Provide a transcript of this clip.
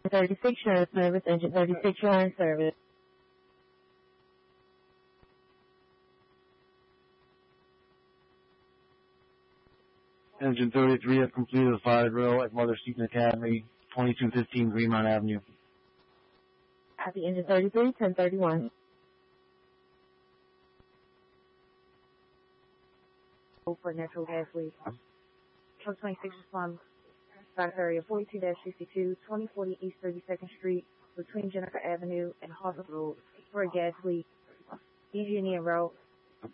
36 share service, engine 36 line service. Engine 33 has completed the 5 row at Mother Seton Academy, 2215 Greenmount Avenue. Copy, engine 33, 1031. For natural gas leak. Truck 26 respond. Start area 42-62, 2040 East 32nd Street, between Jennifer Avenue and Harvard Road, for a gas leak. EG&E en route.